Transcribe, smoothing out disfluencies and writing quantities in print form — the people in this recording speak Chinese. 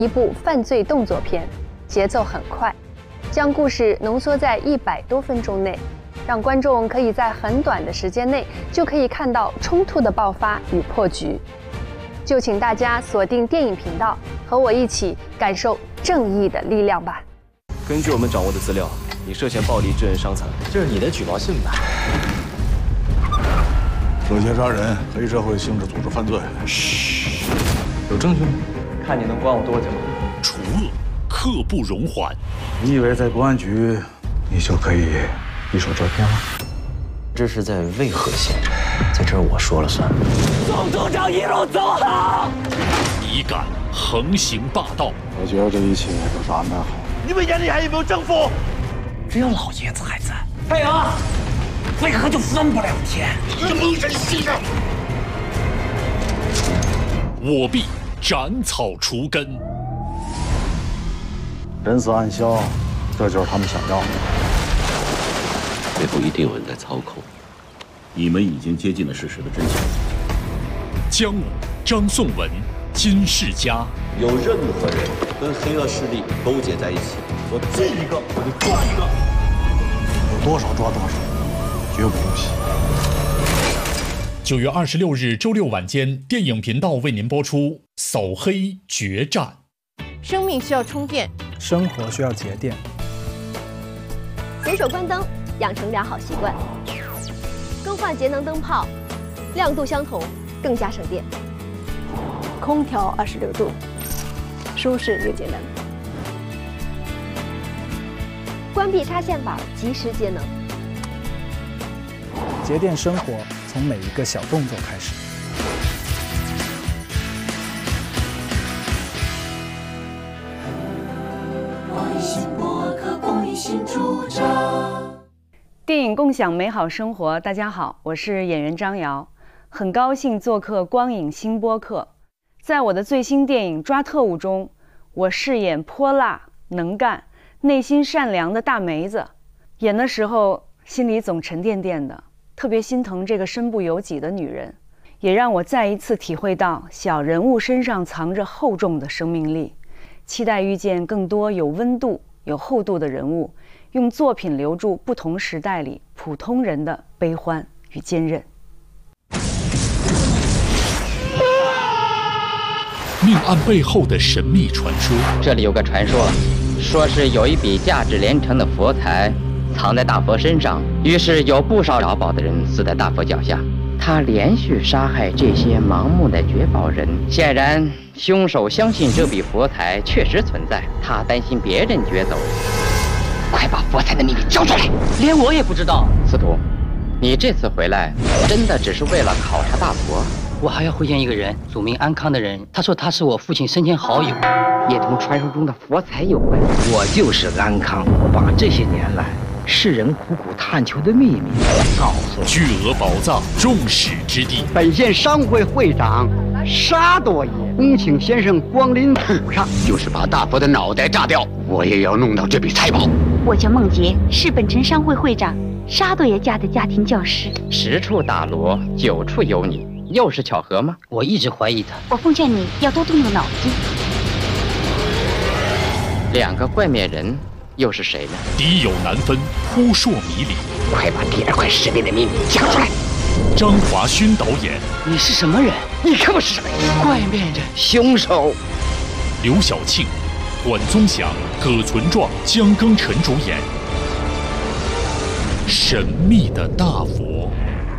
一部犯罪动作片，节奏很快，将故事浓缩在100多分钟内，让观众可以在很短的时间内就可以看到冲突的爆发与破局。就请大家锁定电影频道，和我一起感受正义的力量吧。 根据我们掌握的资料，你涉嫌暴力致人伤残， 这是你的举报信吧？ 涉嫌杀人、黑社会性质组织犯罪。 嘘，有证据吗？看你能关我多久？ 除恶，刻不容缓。 你以为在公安局，你就可以一手遮天了？ 这是在渭河县，在这儿我说了算。 总组长一路走好。 你敢横行霸道？ 我觉得这一切都是安排好。 你们眼里还有没有政府？ 只要老爷子还在， 配合，为何就分不了天？ 你个蒙神畜生！我必斩草除根。 人死暗消，这就是他们想要的。 背后一定有人在操控。你们已经接近了事实的真相。 江武、张颂文、金世佳， 有任何人跟黑恶势力勾结在一起，我见一个我就抓一个。 有多少抓多少，绝不姑息。 9月26日周六晚间，电影频道为您播出《扫黑决战》。 生命需要充电， 生活需要节电。 随手关灯，养成良好习惯。更换节能灯泡，亮度相同，更加省电。 空调26度，舒适又节能。 关闭插线板，及时节能。 节电生活从每一个小动作开始。 电影共享美好生活，大家好，我是演员张瑶，很高兴做客光影新播客。在我的最新电影《抓特务》中，我饰演泼辣、能干、内心善良的大梅子。演的时候心里总沉甸甸的，特别心疼这个身不由己的女人，也让我再一次体会到小人物身上藏着厚重的生命力。期待遇见更多有温度、有厚度的人物，用作品留住不同时代里普通人的悲欢与坚韧。 命案背后的神秘传说。 这里有个传说，说是有一笔价值连城的佛财藏在大佛身上，于是有不少找宝的人死在大佛脚下。他连续杀害这些盲目的掘宝人，显然凶手相信这笔佛财确实存在，他担心别人掘走。快把佛财的秘密交出来！ 连我也不知道。 司徒，你这次回来真的只是为了考察大佛？ 我还要会见一个人，署名安康的人，他说他是我父亲生前好友， 也同传说中的佛财有关。 我就是安康，我把这些年来世人苦苦探求的秘密告诉巨额宝藏众矢之的。 本县商会会长沙多爷，恭请先生光临府上。 就是把大佛的脑袋炸掉，我也要弄到这笔财宝。 我叫孟杰，是本城商会会长沙多爷家的家庭教师。 10处打锣，9处有你，又是巧合吗？ 我一直怀疑他。 我奉劝你要多动动脑筋。 2个怪面人又是谁呢？ 敌友难分，扑朔迷离。 快把第2块石碑的秘密讲出来！ 张华勋导演。 你是什么人？ 你可不是什么人？ 怪面人， 凶手。 刘晓庆、管宗祥、葛存壮、姜庚辰主演《神秘的大佛》。